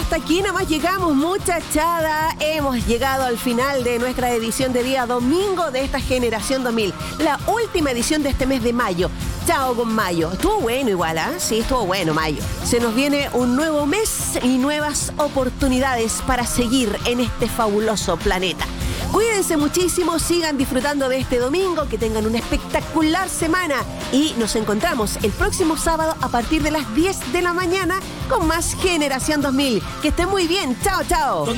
hasta aquí nomás llegamos, muchachada. Hemos llegado al final de nuestra edición de día domingo de esta Generación 2000. La última edición de este mes de mayo. Chao con mayo. Estuvo bueno igual, ¿ah? Sí, estuvo bueno mayo. Se nos viene un nuevo mes y nuevas oportunidades para seguir en este fabuloso planeta. Cuídense muchísimo, sigan disfrutando de este domingo, que tengan una espectacular semana y nos encontramos el próximo sábado a partir de las 10 de la mañana con más Generación 2000. Que estén muy bien, chao, chao.